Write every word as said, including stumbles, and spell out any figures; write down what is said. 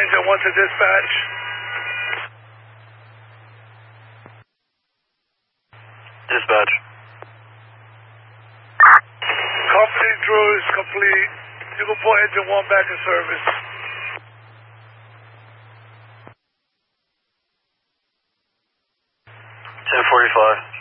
Engine one to dispatch. Dispatch. Company drill is complete. You can put engine one back in service. ten forty-five.